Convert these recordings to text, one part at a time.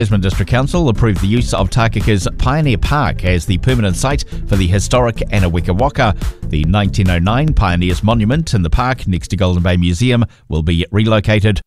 Tasman District Council approved the use of Takaka's Pioneer Park as the permanent site for the historic Anaweka Waka. The 1909 Pioneers Monument in the park next to Golden Bay Museum will be relocated.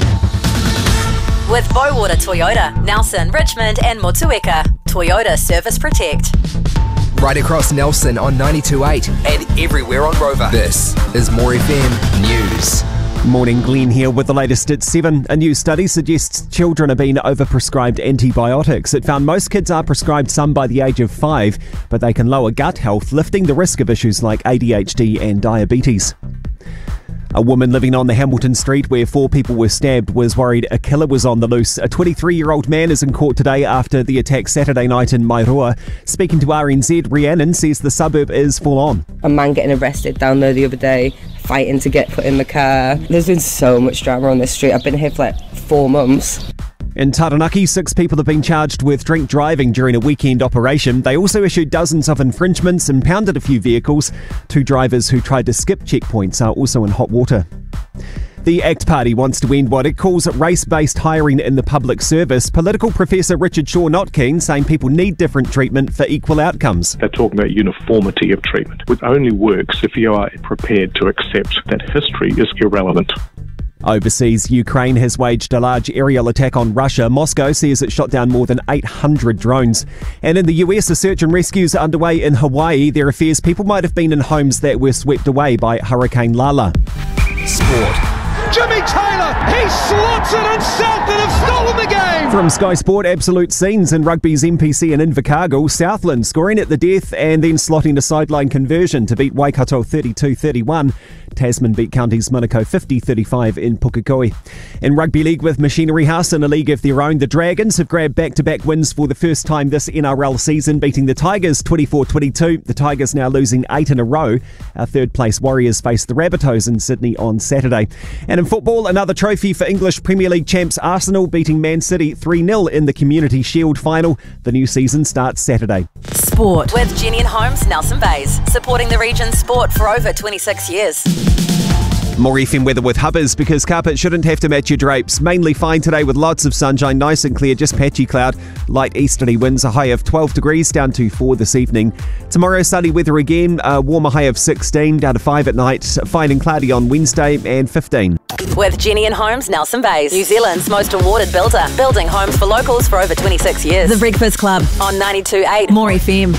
With Bowater Toyota, Nelson, Richmond and Motueka. Toyota Service Protect. Right across Nelson on 92.8 and everywhere on Rover. This is More FM News. Morning, Glenn here with the latest at 7. A new study suggests children are being overprescribed antibiotics. It found most kids are prescribed some by the age of 5, but they can lower gut health, lifting the risk of issues like ADHD and diabetes. A woman living on the Hamilton Street where 4 people were stabbed was worried a killer was on the loose. A 23-year-old man is in court today after the attack Saturday night in Mairoa. Speaking to RNZ, Rhiannon says the suburb is full on. A man getting arrested down there the other day, fighting to get put in the car. There's been so much drama on this street. I've been here for like 4 months. In Taranaki, 6 people have been charged with drink driving during a weekend operation. They also issued dozens of infringements, impounded a few vehicles. 2 drivers who tried to skip checkpoints are also in hot water. The ACT Party wants to end what it calls race-based hiring in the public service. Political professor Richard Shaw not keen, saying people need different treatment for equal outcomes. They're talking about uniformity of treatment, which only works if you are prepared to accept that history is irrelevant. Overseas, Ukraine has waged a large aerial attack on Russia. Moscow says it shot down more than 800 drones. And in the US, a search and rescue is underway in Hawaii. There are fears people might have been in homes that were swept away by Hurricane Lala. Sport. Jimmy Taylor, he slots it and Southland have stolen the game! From Sky Sport, absolute scenes in rugby's MPC in Invercargill. Southland scoring at the death and then slotting a sideline conversion to beat Waikato 32-31. Tasman beat Counties Manukau 50-35 in Pukekohe. In Rugby League with Machinery House in a league of their own, the Dragons have grabbed back-to-back wins for the first time this NRL season, beating the Tigers 24-22. The Tigers now losing 8 in a row. Our third-place Warriors face the Rabbitohs in Sydney on Saturday. And in football, another trophy for English Premier League champs Arsenal, beating Man City 3-0 in the Community Shield final. The new season starts Saturday. Sport with Jenny and Holmes, Nelson Bays, supporting the region's sport for over 26 years. More FM weather with Hubbers, because carpet shouldn't have to match your drapes. Mainly fine today with lots of sunshine, nice and clear, just patchy cloud. Light easterly winds, a high of 12 degrees, down to 4 this evening. Tomorrow, sunny weather again, a warmer high of 16, down to 5 at night. Fine and cloudy on Wednesday and 15. With Jenny and Holmes, Nelson Bays, New Zealand's most awarded builder, building homes for locals for over 26 years. The Breakfast Club on 92.8 More FM.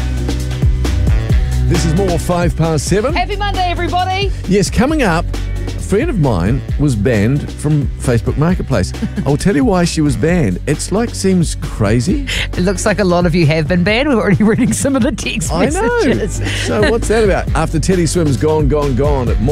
This is more 7:05. Happy Monday, everybody. Yes, coming up, a friend of mine was banned from Facebook Marketplace. I'll tell you why she was banned. It's seems crazy. It looks like a lot of you have been banned. We're already reading some of the text messages. I know. So what's that about? After Teddy Swim's gone at